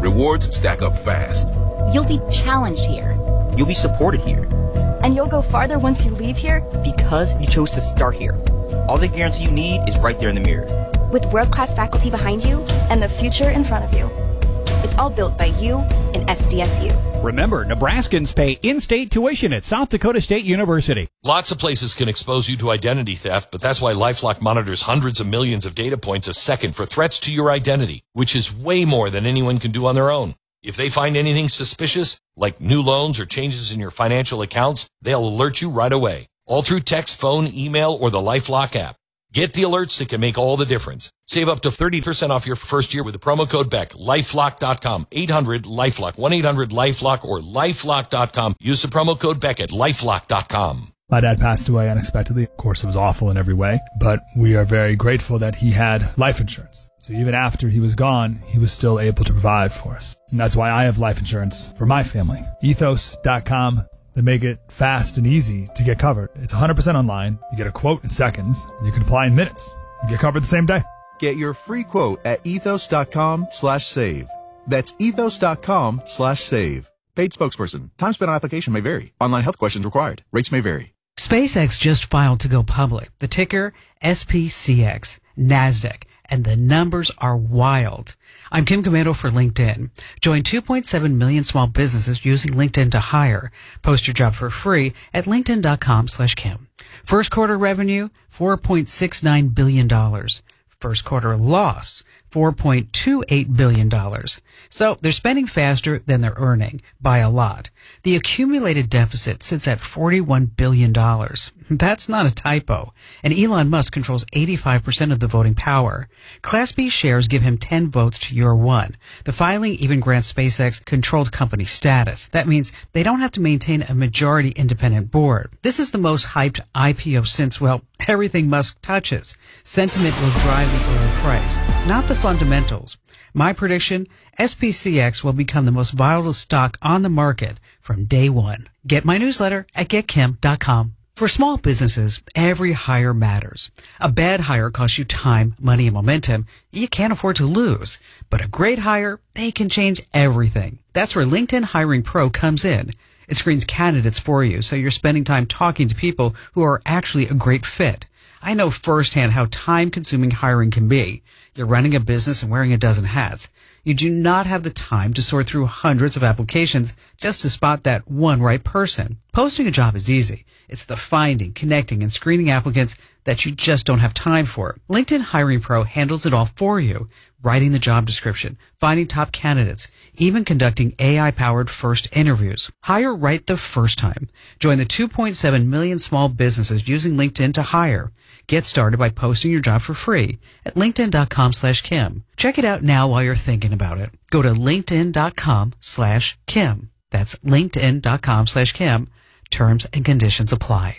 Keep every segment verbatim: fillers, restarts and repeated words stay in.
Rewards stack up fast. You'll be challenged here. You'll be supported here. And you'll go farther once you leave here? Because you chose to start here. All the guarantee you need is right there in the mirror. With world-class faculty behind you and the future in front of you. It's all built by you in S D S U. Remember, Nebraskans pay in-state tuition at South Dakota State University. Lots of places can expose you to identity theft, but that's why LifeLock monitors hundreds of millions of data points a second for threats to your identity, which is way more than anyone can do on their own. If they find anything suspicious, like new loans or changes in your financial accounts, they'll alert you right away, all through text, phone, email, or the LifeLock app. Get the alerts that can make all the difference. Save up to thirty percent off your first year with the promo code Beck. LifeLock dot com. eight hundred LifeLock. one eight hundred LifeLock or LifeLock dot com. Use the promo code Beck at LifeLock dot com. My dad passed away unexpectedly. Of course, it was awful in every way, but we are very grateful that he had life insurance. So even after he was gone, he was still able to provide for us. And that's why I have life insurance for my family. ethos dot com. They make it fast and easy to get covered. It's one hundred percent online. You get a quote in seconds, and you can apply in minutes. You get covered the same day. Get your free quote at ethos dot com slash save. That's ethos dot com slash save. Paid spokesperson. Time spent on application may vary. Online health questions required. Rates may vary. SpaceX just filed to go public. The ticker S P C X, NASDAQ, and the numbers are wild. I'm Kim Commando for LinkedIn. Join two point seven million small businesses using LinkedIn to hire. Post your job for free at linkedin dot com slash Kim. First quarter revenue, four point six nine billion dollars. First quarter loss, four point two eight billion dollars. So they're spending faster than they're earning by a lot. The accumulated deficit sits at forty-one billion dollars. That's not a typo. And Elon Musk controls eighty-five percent of the voting power. Class B shares give him ten votes to your one. The filing even grants SpaceX controlled company status. That means they don't have to maintain a majority independent board. This is the most hyped I P O since, well, everything Musk touches. Sentiment will drive the oil price, not the fundamentals. My prediction, S P C X will become the most volatile stock on the market from day one. Get my newsletter at get kim dot com. For small businesses, every hire matters. A bad hire costs you time, money, and momentum you can't afford to lose. But a great hire, they can change everything. That's where LinkedIn Hiring Pro comes in. It screens candidates for you, so you're spending time talking to people who are actually a great fit. I know firsthand how time-consuming hiring can be. You're running a business and wearing a dozen hats. You do not have the time to sort through hundreds of applications just to spot that one right person. Posting a job is easy. It's the finding, connecting, and screening applicants that you just don't have time for. LinkedIn Hiring Pro handles it all for you. Writing the job description, finding top candidates, even conducting A I-powered first interviews. Hire right the first time. Join the two point seven million small businesses using LinkedIn to hire. Get started by posting your job for free at linkedin dot com slash Kim. Check it out now while you're thinking about it. Go to linkedin dot com slash Kim. That's linkedin dot com slash Kim. Terms and conditions apply.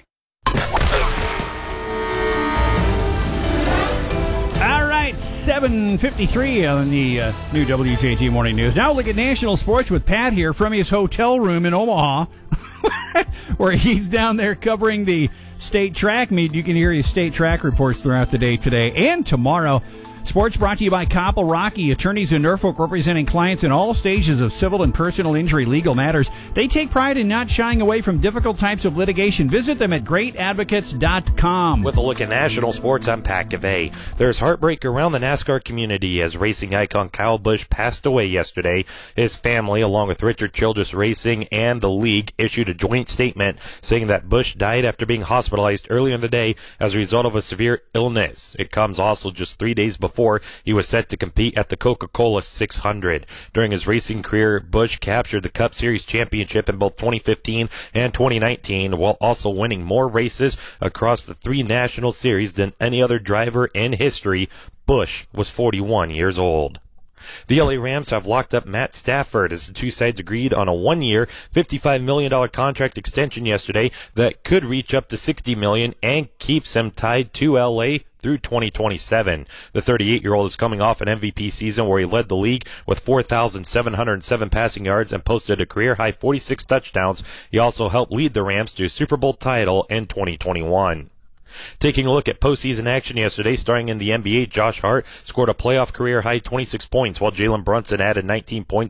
seven fifty-three on the uh, new W J G Morning News. Now look at national sports with Pat here from his hotel room in Omaha, where he's down there covering the state track meet. You can hear his state track reports throughout the day today and tomorrow. Sports brought to you by Koppel Rocky, attorneys in Norfolk representing clients in all stages of civil and personal injury legal matters. They take pride in not shying away from difficult types of litigation. Visit them at great advocates dot com. With a look at national sports, I'm Pat Cavay. There's heartbreak around the NASCAR community as racing icon Kyle Busch passed away yesterday. His family, along with Richard Childress Racing and the league, issued a joint statement saying that Busch died after being hospitalized earlier in the day as a result of a severe illness. It comes also just three days before Before he was set to compete at the Coca-Cola six hundred. During his racing career, Busch captured the Cup Series championship in both twenty fifteen and twenty nineteen, while also winning more races across the three national series than any other driver in history. Busch was forty-one years old. The L A Rams have locked up Matt Stafford as the two sides agreed on a one-year, fifty-five million dollars contract extension yesterday that could reach up to sixty million dollars and keeps him tied to L A through twenty twenty-seven. The thirty-eight-year-old is coming off an M V P season where he led the league with four thousand seven hundred seven passing yards and posted a career-high forty-six touchdowns. He also helped lead the Rams to a Super Bowl title in twenty twenty-one. Taking a look at postseason action yesterday, starting in the N B A, Josh Hart scored a playoff career-high twenty-six points, while Jalen Brunson added nineteen points